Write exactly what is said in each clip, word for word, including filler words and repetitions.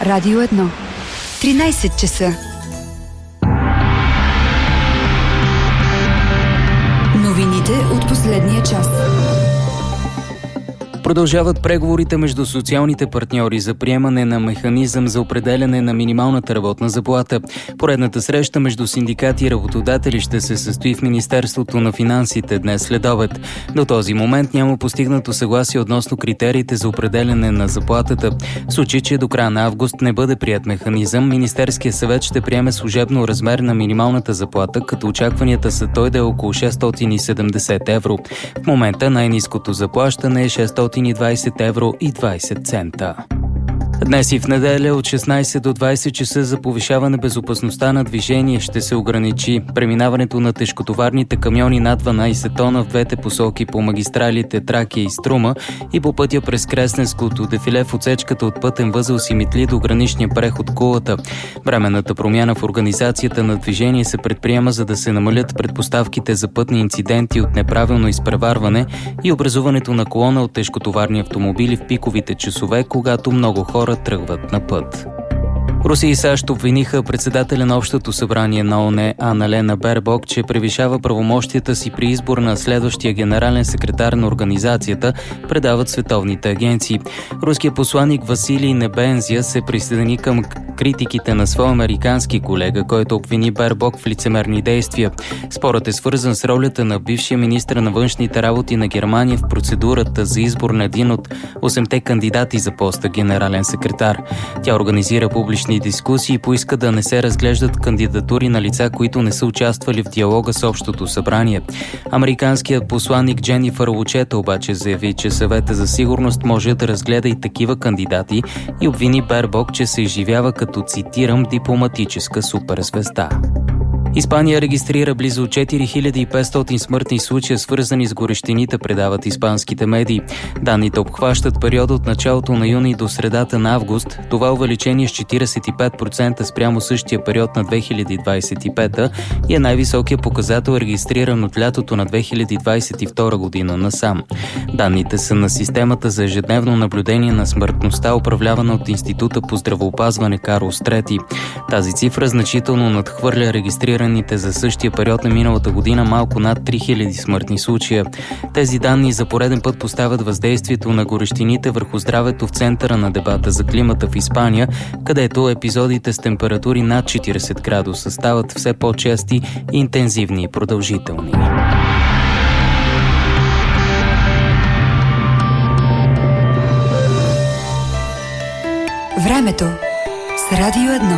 Радио едно. тринайсет часа. Новините от последния час. Продължават преговорите между социалните партньори за приемане на механизъм за определяне на минималната работна заплата. Поредната среща между синдикати и работодатели ще се състои в Министерството на финансите днес следобед. До този момент няма постигнато съгласие относно критериите за определяне на заплатата. В случай, че до края на август не бъде прият механизъм, Министерския съвет ще приеме служебно размер на минималната заплата, като очакванията са той да е около шестстотин и седемдесет евро. В момента най-ниското заплащане е шестстотин и двайсет евро и двайсет цента. Днес и в неделя от шестнайсет до двайсет часа за повишаване безопасността на движение ще се ограничи преминаването на тежкотоварните камиони над дванайсет тона в двете посоки по магистралите Тракия и Струма и по пътя през Кресненското дефиле в отсечката от пътен възел Симитли до граничния преход Кулата. Временната промяна в организацията на движение се предприема, за да се намалят предпоставките за пътни инциденти от неправилно изпреварване и образуването на колона от тежкотоварни автомобили в пиковите часове, когато много хора тръгват на път. Русия и САЩ обвиниха председателя на Общото събрание на ООН Анна-Лена Бербок, че превишава правомощията си при избор на следващия генерален секретар на организацията, предават световните агенции. Руският посланик Василий Небензия се присъедини към критиките на своя американски колега, който обвини Бербок в лицемерни действия. Спорът е свързан с ролята на бившия министър на външните работи на Германия в процедурата за избор на един от осемте кандидати за поста генерален секретар. Тя организира публични дискусии и поиска да не се разглеждат кандидатури на лица, които не са участвали в диалога с Общото събрание. Американският посланик Дженифър Лучета обаче заяви, че Съвета за сигурност може да разгледа и такива кандидати и обвини Бербок, че се изживява като, цитирам, дипломатическа суперзвезда. Испания регистрира близо четири хиляди и петстотин смъртни случая, свързани с горещините, предават испанските медии. Данните обхващат периода от началото на юни до средата на август. Това увеличение с четирийсет и пет процента спрямо същия период на две хиляди двайсет и пета и е най-високият показател, регистриран от лятото на две хиляди двайсет и втора година насам. Данните са на системата за ежедневно наблюдение на смъртността, управлявана от Института по здравеопазване Карлос трети. Тази цифра значително надхвърля регистрираните за същия период на миналата година малко над три хиляди смъртни случая. Тези данни за пореден път поставят въздействието на горещините върху здравето в центъра на дебата за климата в Испания, където епизодите с температури над четирийсет градуса стават все по-чести, интензивни и продължителни. Времето с Радио едно.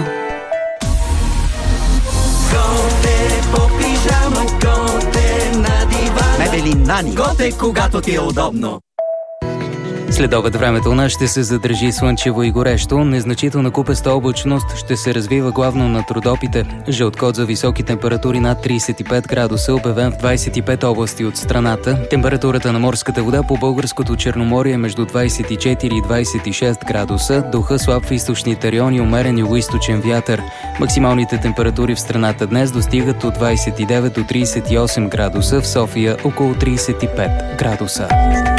Мебели Нани. Готе, когато ти е удобно. След обед времето у нас ще се задържи слънчево и горещо. Незначителна купеста облачност ще се развива главно на Родопите. Жълт код за високи температури над трийсет и пет градуса, обявен в двайсет и пет области от страната. Температурата на морската вода по българското Черноморие е между двайсет и четири и двайсет и шест градуса. Духа слаб в източните райони, умерен югоизточен вятър. Максималните температури в страната днес достигат от двайсет и девет до трийсет и осем градуса, в София около трийсет и пет градуса.